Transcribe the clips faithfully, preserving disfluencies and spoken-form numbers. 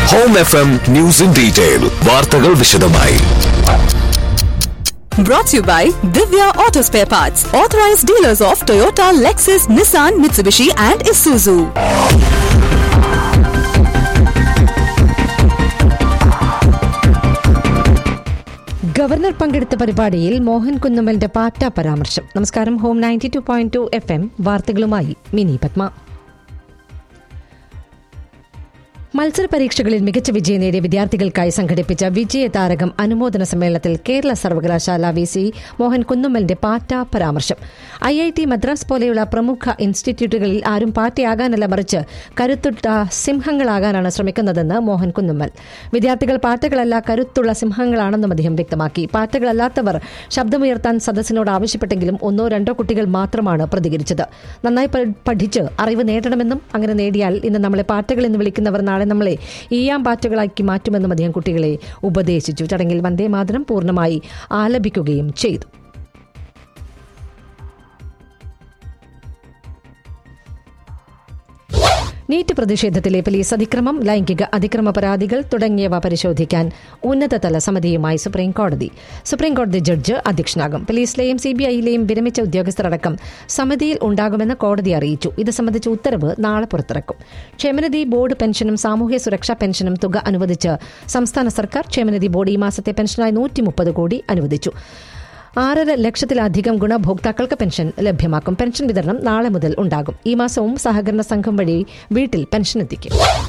Home F M news in detail. വാർത്തകൾ വിശദമായി. Brought to you by Divya Auto Spare Parts, authorized dealers of Toyota, Lexus, Nissan, Mitsubishi and Isuzu. Governor പങ്കെടുത്ത പരിപാടിയിൽ മോഹൻ കുന്നുമ്മലിന്റെ പാറ്റ പരാമർശം. നമസ്കാരം. Home ninety two point two F M വാർത്തകളുമായി mini Padma. മത്സര പരീക്ഷകളിൽ മികച്ച വിജയം നേടിയ വിദ്യാർത്ഥികൾക്കായി സംഘടിപ്പിച്ച വിജയതാരകം അനുമോദന സമ്മേളനത്തിൽ കേരള സർവകലാശാല വി സി മോഹൻ കുന്നുമ്മലിന്റെ പാറ്റ പരാമർശം. ഐ ഐ ടി മദ്രാസ് പോലെയുള്ള പ്രമുഖ ഇൻസ്റ്റിറ്റ്യൂട്ടുകളിൽ ആരും പാറ്റയാകാനല്ല, മറിച്ച് കരുത്തുറ്റ സിംഹങ്ങളാകാനാണ് ശ്രമിക്കുന്നതെന്ന് മോഹൻ കുന്നുമ്മൽ. വിദ്യാർത്ഥികൾ പാറ്റകളല്ല, കരുത്തുള്ള സിംഹങ്ങളാണെന്നും അദ്ദേഹം വ്യക്തമാക്കി. പാറ്റകളല്ലാത്തവർ ശബ്ദമുയർത്താൻ സദസ്സിനോട് ആവശ്യപ്പെട്ടെങ്കിലും ഒന്നോ രണ്ടോ കുട്ടികൾ മാത്രമാണ് പ്രതികരിച്ചത്. നന്നായി പഠിച്ച് അറിവ് നേടണമെന്നും അങ്ങനെ നേടിയാൽ ഇന്ന് നമ്മളെ പാറ്റകൾ എന്ന് വിളിക്കുന്നവർ നാളെ നമ്മളെ ഈയാം പാറ്റകളാക്കി മാറ്റുമെന്നും അദ്ദേഹം കുട്ടികളെ ഉപദേശിച്ചു. ചടങ്ങിൽ വന്ദേ മാതരം പൂർണ്ണമായി ആലപിക്കുകയും ചെയ്തു. നീറ്റ് പ്രതിഷേധത്തിലെ പോലീസ് അതിക്രമം, ലൈംഗിക അതിക്രമ പരാതികൾ തുടങ്ങിയവ പരിശോധിക്കാൻ ഉന്നതതല സമിതിയുമായി സുപ്രീംകോടതി. സുപ്രീംകോടതി ജഡ്ജ് അധ്യക്ഷനാകും. പോലീസിലെയും സിബിഐയിലെയും വിരമിച്ച ഉദ്യോഗസ്ഥരടക്കം സമിതിയിൽ ഉണ്ടാകുമെന്ന് കോടതി അറിയിച്ചു. ഇത് സംബന്ധിച്ച ഉത്തരവ് നാളെ പുറത്തിറക്കും. ക്ഷേമനിധി ബോർഡ് പെൻഷനും സാമൂഹ്യ സുരക്ഷാ പെൻഷനും തുക അനുവദിച്ച് സംസ്ഥാന സർക്കാർ. ക്ഷേമനിധി ബോർഡ് ഈ മാസത്തെ പെൻഷനായി നൂറ്റി മുപ്പത് കോടി അനുവദിച്ചു. ആറര ലക്ഷത്തിലധികം ഗുണഭോക്താക്കൾക്ക് പെൻഷൻ ലഭ്യമാക്കും. പെൻഷൻ വിതരണം നാളെ മുതൽ ഉണ്ടാകും. ഈ മാസവും സഹകരണ സംഘം വഴി വീട്ടിൽ പെൻഷൻ എത്തിക്കും.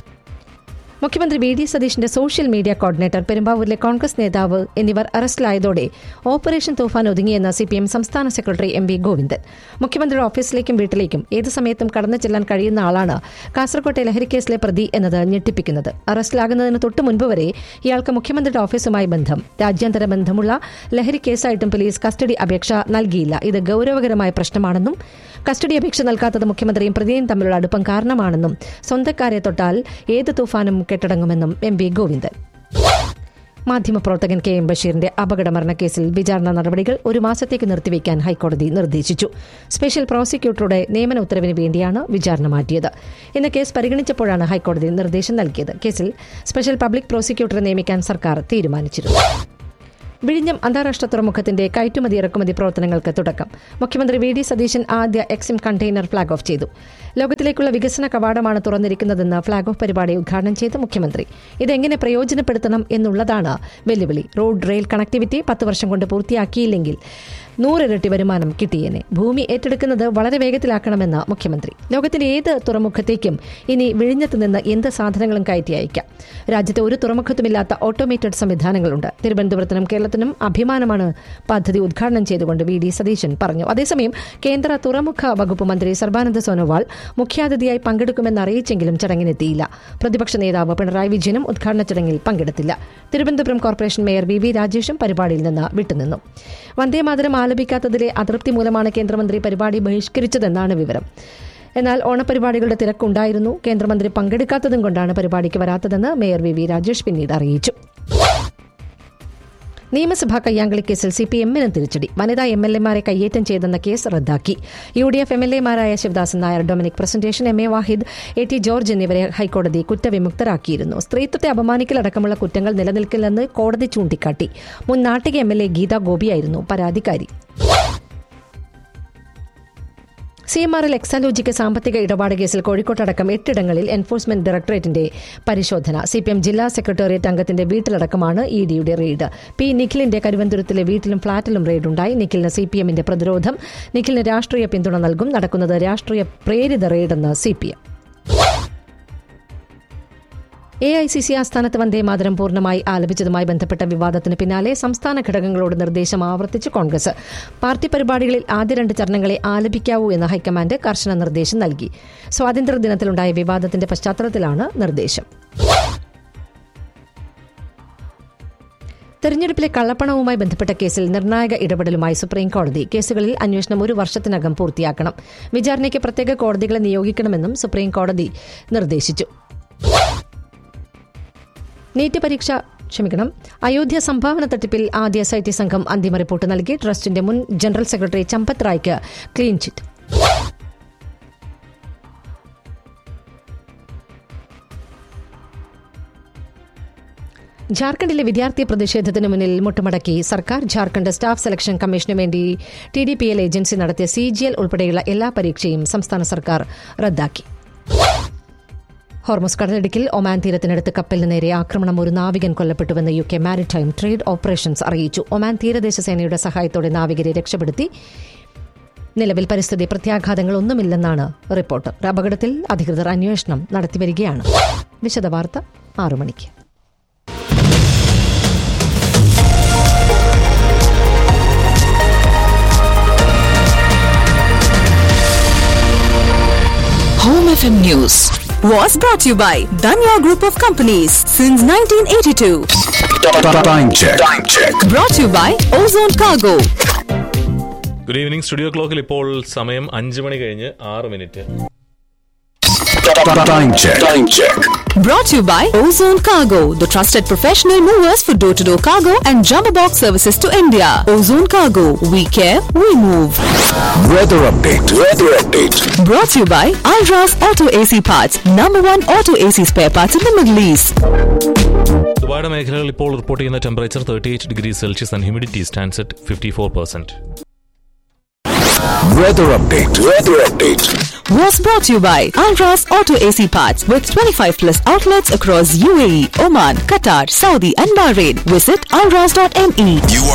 മുഖ്യമന്ത്രി V D സതീഷിന്റെ social media coordinator, പെരുമ്പാവൂരിലെ Congress നേതാവ് എന്നിവർ അറസ്റ്റിലായതോടെ ഓപ്പറേഷൻ തൂഫാൻ ഒതുങ്ങിയെന്ന് സിപിഎം സംസ്ഥാന സെക്രട്ടറി എം വി ഗോവിന്ദൻ. മുഖ്യമന്ത്രിയുടെ ഓഫീസിലേക്കും വീട്ടിലേക്കും ഏത് സമയത്തും കടന്നു ചെല്ലാൻ കഴിയുന്ന ആളാണ് കാസർകോട്ടെ ലഹരിക്കേസിലെ പ്രതി എന്നത് ഞെട്ടിപ്പിക്കുന്നത്. അറസ്റ്റിലാകുന്നതിന് തൊട്ടു മുൻപ് വരെ ഇയാൾക്ക് മുഖ്യമന്ത്രിയുടെ ഓഫീസുമായി ബന്ധം, രാജ്യാന്തര ബന്ധമുള്ള ലഹരി കേസായിട്ടും പോലീസ് കസ്റ്റഡി അപേക്ഷ നൽകിയില്ല. ഇത് ഗൌരവകരമായ പ്രശ്നമാണെന്നും കസ്റ്റഡി അപേക്ഷ നൽകാത്തത് മുഖ്യമന്ത്രിയും പ്രതിയും തമ്മിലുള്ള അടുപ്പം കാരണമാണെന്നും സ്വന്തക്കാരെ തൊട്ടാൽ ഏത് തൂഫാനും കെട്ടടങ്ങുമെന്നും എം വി ഗോവിന്ദൻ. മാധ്യമപ്രവർത്തകൻ കെ എം ബഷീറിന്റെ അപകട മരണക്കേസിൽ വിചാരണ നടപടികൾ ഒരു മാസത്തേക്ക് നിർത്തിവെക്കാൻ ഹൈക്കോടതി നിർദ്ദേശിച്ചു. സ്പെഷ്യൽ പ്രോസിക്യൂട്ടറുടെ നിയമന ഉത്തരവിന് വേണ്ടിയാണ് വിചാരണ മാറ്റിയത്. ഇന്ന് കേസ് പരിഗണിച്ചപ്പോഴാണ് ഹൈക്കോടതി നിർദ്ദേശം നൽകിയത്. കേസിൽ സ്പെഷ്യൽ പബ്ലിക് പ്രോസിക്യൂട്ടറെ നിയമിക്കാൻ സർക്കാർ തീരുമാനിച്ചിരുന്നു. വിഴിഞ്ഞം അന്താരാഷ്ട്ര തുറമുഖത്തിന്റെ കയറ്റുമതി ഇറക്കുമതി പ്രവർത്തനങ്ങൾക്ക് തുടക്കം. മുഖ്യമന്ത്രി വി ഡി സതീശൻ ആദ്യ എക്സിം കണ്ടെയ്നർ ഫ്ളാഗ് ഓഫ് ചെയ്തു. ലോകത്തിലേക്കുള്ള വികസന കവാടമാണ് തുറന്നിരിക്കുന്നതെന്ന് ഫ്ളാഗ് ഓഫ് പരിപാടി ഉദ്ഘാടനം ചെയ്ത മുഖ്യമന്ത്രി ഇതെങ്ങനെ പ്രയോജനപ്പെടുത്തണം എന്നുള്ളതാണ് വെല്ലുവിളി. റോഡ് റെയിൽ കണക്ടിവിറ്റി പത്ത് വർഷം കൊണ്ട് പൂർത്തിയാക്കിയില്ലെങ്കിൽ നൂറിരട്ടി വരുമാനം കിട്ടിയേനെ. ഭൂമി ഏറ്റെടുക്കുന്നത് വളരെ വേഗത്തിലാക്കണമെന്ന് മുഖ്യമന്ത്രി. ലോകത്തിന്റെ ഏത് തുറമുഖത്തേക്കും ഇനി വിഴിഞ്ഞത്ത് നിന്ന് എന്ത് സാധനങ്ങളും കയറ്റി അയക്കാം. രാജ്യത്തെ ഒരു തുറമുഖത്തുമില്ലാത്ത ഓട്ടോമേറ്റഡ് സംവിധാനങ്ങളുണ്ട്. തിരുവനന്തപുരത്തിനും കേരളത്തിനും അഭിമാനമാണ് പദ്ധതി ഉദ്ഘാടനം ചെയ്തുകൊണ്ട് വി ഡി സതീശൻ പറഞ്ഞു. അതേസമയം കേന്ദ്ര തുറമുഖ വകുപ്പ് മന്ത്രി സർബാനന്ദ സോനോവാൾ മുഖ്യാതിഥിയായി പങ്കെടുക്കുമെന്ന് അറിയിച്ചെങ്കിലും ചടങ്ങിനെത്തിയില്ല. പ്രതിപക്ഷ നേതാവ് പിണറായി വിജയനും ഉദ്ഘാടന ചടങ്ങിൽ പങ്കെടുത്തില്ല. Thiruvananthapuram corporation mayor V V രാജേഷും പരിപാടിയിൽ നിന്ന് വിട്ടുനിന്നു. വന്ദേമാതരം ആലപിക്കാത്തതിലെ അതൃപ്തി മൂലമാണ് കേന്ദ്രമന്ത്രി പരിപാടി ബഹിഷ്കരിച്ചതെന്നാണ് വിവരം. എന്നാൽ ഓണപരിപാടികളുടെ തിരക്കുണ്ടായിരുന്നു. കേന്ദ്രമന്ത്രി പങ്കെടുക്കാത്തതും കൊണ്ടാണ് പരിപാടിക്ക് വരാത്തതെന്ന് മേയർ വി വി രാജേഷ് പിന്നീട് അറിയിച്ചു. നിയമസഭാ കയ്യാങ്കളി കേസിൽ സി പി എമ്മിനും തിരിച്ചടി. വനിതാ എം എൽ എമാരെ കയ്യേറ്റം ചെയ്തെന്ന കേസ് റദ്ദാക്കി. U D F M L എമാരായ Sivadasan Nair, Dominic presentation, M A Wahid, A T George എന്നിവരെ ഹൈക്കോടതി കുറ്റവിമുക്തരാക്കിയിരുന്നു. സ്ത്രീത്വത്തെ അപമാനിക്കലടക്കമുള്ള കുറ്റങ്ങൾ നിലനിൽക്കില്ലെന്ന് കോടതി ചൂണ്ടിക്കാട്ടി. മുൻ Nattika M L A Gita ഗോപിയായിരുന്നു പരാതിക്കാരി. സി എം ആറിൽ എക്സാലോജിക്ക് സാമ്പത്തിക ഇടപാട് കേസിൽ കോഴിക്കോട്ടടക്കം എട്ടിടങ്ങളിൽ എൻഫോഴ്സ്മെന്റ് ഡയറക്ടറേറ്റിന്റെ പരിശോധന. സിപിഎം ജില്ലാ സെക്രട്ടേറിയറ്റ് അംഗത്തിന്റെ വീട്ടിലടക്കമാണ് ഇ ഡിയുടെ റെയ്ഡ്. പി നിഖിലിന്റെ കരുവന്തുരത്തിലെ വീട്ടിലും ഫ്ളാറ്റിലും റെയ്ഡുണ്ടായി. നിഖിലിന് സിപിഎമ്മിന്റെ പ്രതിരോധം. നിഖിലിന് രാഷ്ട്രീയ പിന്തുണ നൽകും. നടക്കുന്നത് രാഷ്ട്രീയ പ്രേരിത റെയ്ഡെന്ന് CPM. A I C C ആസ്ഥാനത്ത് വന്ദേമാതരം പൂർണ്ണമായി ആലപിച്ചതുമായി ബന്ധപ്പെട്ട വിവാദത്തിന് പിന്നാലെ സംസ്ഥാന ഘടകങ്ങളോട് നിർദ്ദേശം ആവർത്തിച്ച് കോൺഗ്രസ്. പാർട്ടി പരിപാടികളിൽ ആദ്യ രണ്ട് ചരണങ്ങളെ ആലപിക്കാവൂ എന്ന് ഹൈക്കമാൻഡ് കർശന നിർദ്ദേശം നൽകി. സ്വാതന്ത്ര്യദിനത്തിലുണ്ടായ വിവാദത്തിന്റെ പശ്ചാത്തലത്തിലാണ് നിർദ്ദേശം. തെരഞ്ഞെടുപ്പിലെ കള്ളപ്പണവുമായി ബന്ധപ്പെട്ട കേസിൽ നിർണായക ഇടപെടലുമായി സുപ്രീംകോടതി. കേസുകളിൽ അന്വേഷണം ഒരു വർഷത്തിനകം പൂർത്തിയാക്കണം. വിചാരണയ്ക്ക് പ്രത്യേക കോടതികളെ നിയോഗിക്കണമെന്നും സുപ്രീംകോടതി നിർദ്ദേശിച്ചു. നീറ്റ് പരീക്ഷ ക്ഷമിക്കണം അയോധ്യ സംഭാവന തട്ടിപ്പിൽ ആദ്യ എസ് ഐ ടി സംഘം അന്തിമ റിപ്പോർട്ട് നൽകി. ട്രസ്റ്റിന്റെ മുൻ general secretary Champat റായ്ക്ക് clean chit. ജാർഖണ്ഡിലെ വിദ്യാർത്ഥി പ്രതിഷേധത്തിന് മുന്നിൽ മുട്ടുമടക്കി സർക്കാർ. ജാർഖണ്ഡ് സ്റ്റാഫ് സെലക്ഷൻ കമ്മീഷനു വേണ്ടി T D P L agency നടത്തിയ സി ജി എൽ ഉൾപ്പെടെയുള്ള എല്ലാ പരീക്ഷയും സംസ്ഥാന സർക്കാർ റദ്ദാക്കി. ഹോർമുസ് കടലിടുക്കിൽ ഒമാൻ തീരത്തിനടുത്ത് കപ്പലിന് നേരെ ആക്രമണം, ഒരു നാവികൻ കൊല്ലപ്പെട്ടുവെന്ന് U K maritime trade operations അറിയിച്ചു. ഒമാൻ തീരദേശ സേനയുടെ സഹായത്തോടെ നാവികരെ രക്ഷപ്പെടുത്തി. നിലവിൽ പരിസ്ഥിതി പ്രത്യാഘാതങ്ങളൊന്നുമില്ലെന്നാണ് റിപ്പോർട്ട്. അപകടത്തിൽ അധികൃതർ അന്വേഷണം നടത്തിവരികയാണ്. വിശദവാർത്ത ആറു മണിക്ക്. Home F M News was brought to you by Danya Group of Companies since nineteen eighty-two. Time check. Time check. Brought to you by Ozone Cargo. Good evening. Studio ക്ലോക്കിൽ ഇപ്പോൾ സമയം അഞ്ച് മണി കഴിഞ്ഞ് ആറ് minute. Time check. Time check. Brought to you by Ozone Cargo, the trusted professional movers for door-to-door cargo and jumbo box services to India. Ozone Cargo, we care, we move. Weather update. Weather update. Brought to you by Alras Auto A C Parts, number one auto A C spare parts in the Middle East. ദുബായിയുടെ മേഖലകളിൽ ഇപ്പോൾ report ചെയ്യുന്ന temperature thirty eight degree Celsius and humidity stands at fifty four percent. Weather update. Weather update. Was brought to you by Alras Auto A C Parts with twenty-five plus outlets across U A E, Oman, Qatar, Saudi and Bahrain. Visit alras dot m e. You